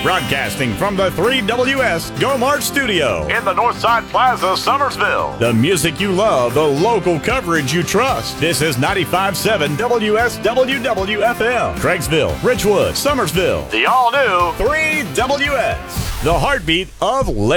Broadcasting from the 3WS Go March Studio in the Northside Plaza, Summersville. The music you love, the local coverage you trust. This is 95.7 WSWW-FM. Craigsville, Ridgewood, Summersville. The all-new 3WS. The heartbeat of Lake.